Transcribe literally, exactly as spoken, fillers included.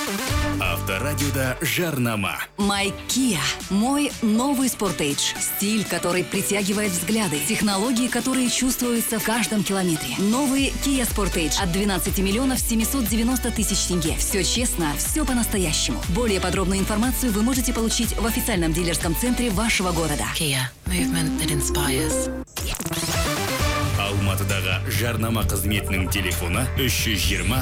Авторадиода жарнама. My Kia. Мой новый Sportage. Стиль, который притягивает взгляды. Технологии, которые чувствуются в каждом километре. Новый Kia Sportage от двенадцати миллионов семисот девяноста тысяч тенге. Все честно, все по-настоящему. Более подробную информацию вы можете получить в официальном дилерском центре вашего города. Kia. Movement that inspires. Алматыдағы жарнама қызметінің телефоны үш жүз жиырма